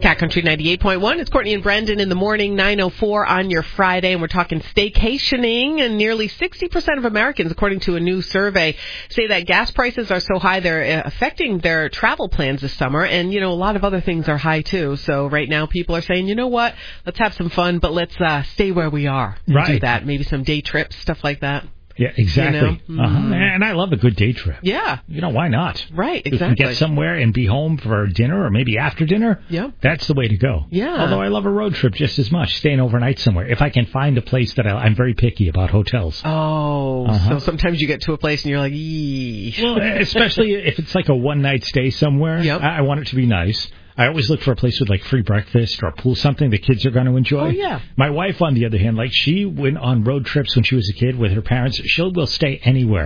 Cat Country 98.1. It's Courtney and Brendan in the morning, 9:04 on your Friday, and we're talking staycationing. And nearly 60% of Americans, according to a new survey, say that gas prices are so high they're affecting their travel plans this summer. And, you know, a lot of other things are high, too. So right now people are saying, you know what, let's have some fun, but let's stay where we are and do that. Maybe some day trips, stuff like that. Yeah, exactly. You know? And I love a good day trip. Yeah. You know, why not? Right, exactly. If we can get somewhere and be home for dinner or maybe after dinner, that's the way to go. Yeah. Although I love a road trip just as much, staying overnight somewhere. If I can find a place that I'm very picky about hotels. Oh, so sometimes you get to a place and you're like, eee. Well, especially if it's like a one-night stay somewhere, I want it to be nice. I always look for a place with, like, free breakfast or a pool, something the kids are going to enjoy. Oh, yeah. My wife, on the other hand, like, she went on road trips when she was a kid with her parents. She will stay anywhere.